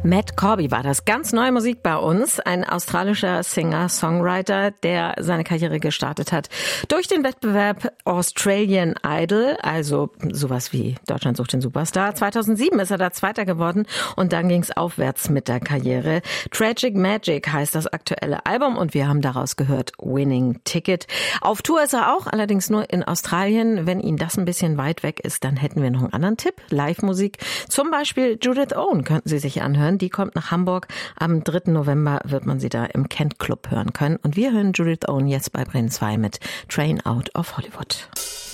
Matt Corby war das. Ganz neue Musik bei uns. Ein australischer Singer-Songwriter, der seine Karriere gestartet hat durch den Wettbewerb Australian Idol, also sowas wie Deutschland sucht den Superstar. 2007 ist er da Zweiter geworden und dann ging's aufwärts mit der Karriere. Tragic Magic heißt das aktuelle Album und wir haben daraus gehört Winning Ticket. Auf Tour ist er auch, allerdings nur in Australien. Wenn Ihnen das ein bisschen weit weg ist, dann hätten wir noch einen anderen Tipp. Live-Musik, zum Beispiel Judith Owen könnten Sie sich anhören. Die kommt nach Hamburg. Am 3. November wird man sie da im Kent Club hören können. Und wir hören Judith Owen jetzt bei Bremen 2 mit Train Out of Hollywood.